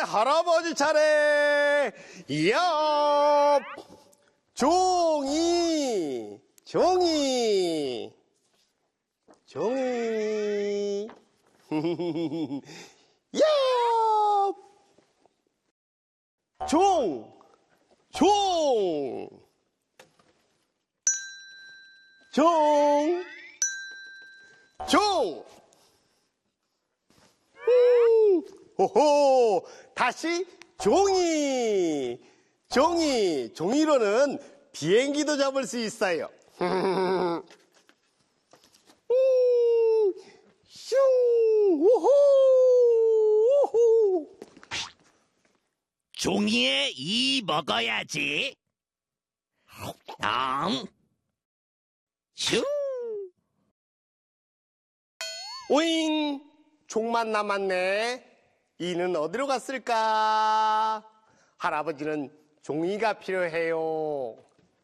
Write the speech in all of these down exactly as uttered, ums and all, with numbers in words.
할아버지 차례. 야, 종이, 종이, 종이. 야, 종, 종, 종, 종. 음, 호호, 다시 종이, 종이, 종이로는 비행기도 잡을 수 있어요. 음, 슝, 우호, 우호. 종이에 이 먹어야지. 음, 슝. 오잉, 종만 남았네. 이는 어디로 갔을까? 할아버지는 종이가 필요해요.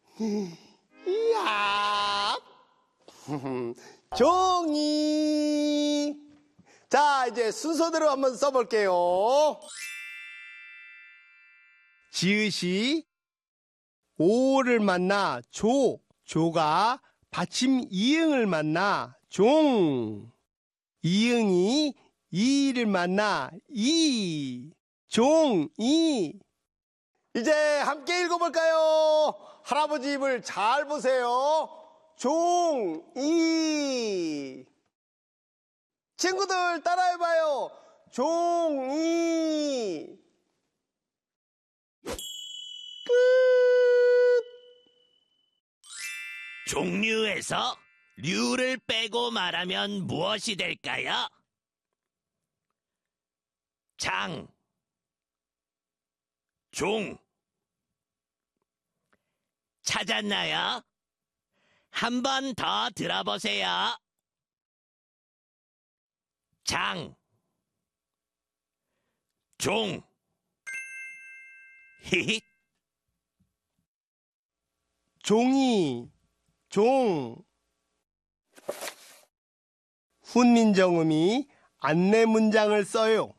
이야, 종이. 자, 이제 순서대로 한번 써볼게요. 지읒이 오를 만나 조, 조가 받침 이응을 만나 종, 이응이 이를 만나 이, 종이. 이제 함께 읽어볼까요? 할아버지 입을 잘 보세요. 종이. 친구들 따라해봐요. 종이. 끝. 종류에서 류를 빼고 말하면 무엇이 될까요? 장, 종. 찾았나요? 한 번 더 들어보세요. 장, 종. 히히. 종이, 종. 훈민정음이 안내 문장을 써요.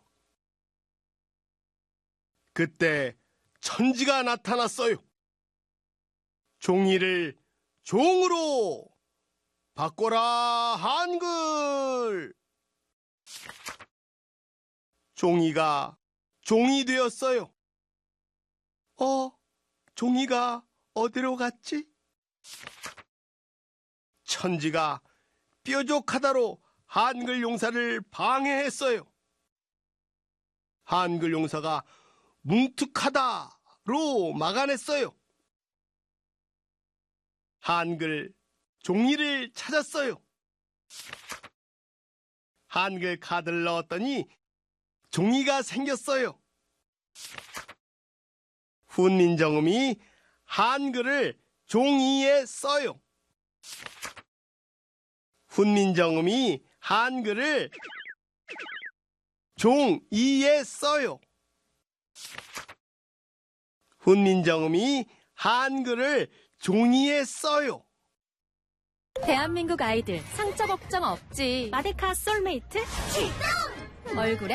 그때 천지가 나타났어요. 종이를 종으로 바꿔라 한글. 종이가 종이 되었어요. 어, 종이가 어디로 갔지? 천지가 뾰족하다로 한글 용사를 방해했어요. 한글 용사가 뭉툭하다로 막아냈어요. 한글 종이를 찾았어요. 한글 카드를 넣었더니 종이가 생겼어요. 훈민정음이 한글을 종이에 써요. 훈민정음이 한글을 종이에 써요. 훈민정음이 한글을 종이에 써요. 대한민국 아이들 상처 걱정 없지. 마데카 솔메이트 출동! 얼굴에